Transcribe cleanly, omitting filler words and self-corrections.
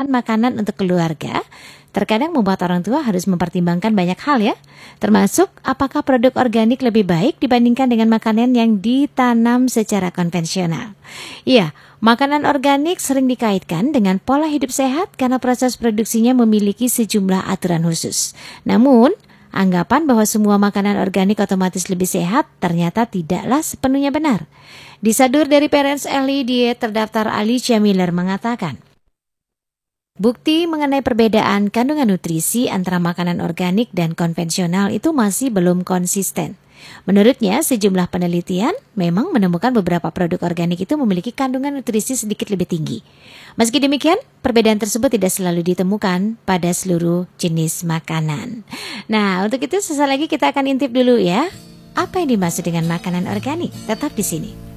pilihan makanan untuk keluarga terkadang membuat orang tua harus mempertimbangkan banyak hal ya, termasuk apakah produk organik lebih baik dibandingkan dengan makanan yang ditanam secara konvensional. Iya, makanan organik sering dikaitkan dengan pola hidup sehat karena proses produksinya memiliki sejumlah aturan khusus. Namun, anggapan bahwa semua makanan organik otomatis lebih sehat ternyata tidaklah sepenuhnya benar. Disadur dari Parents Early Diet terdaftar Alicia Miller mengatakan, bukti mengenai perbedaan kandungan nutrisi antara makanan organik dan konvensional itu masih belum konsisten. Menurutnya, sejumlah penelitian memang menemukan beberapa produk organik itu memiliki kandungan nutrisi sedikit lebih tinggi. Meski demikian, perbedaan tersebut tidak selalu ditemukan pada seluruh jenis makanan. Nah, untuk itu sesaat lagi kita akan intip dulu ya. Apa yang dimaksud dengan makanan organik? Tetap di sini.